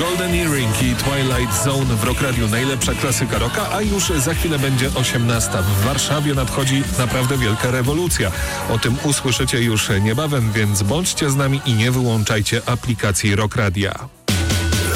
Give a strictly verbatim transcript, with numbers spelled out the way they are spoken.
Golden Earring i Twilight Zone w Rock Radio. Najlepsza klasyka rocka, a już za chwilę będzie osiemnasta. W Warszawie nadchodzi naprawdę wielka rewolucja. O tym usłyszycie już niebawem, więc bądźcie z nami i nie wyłączajcie aplikacji Rock Radia.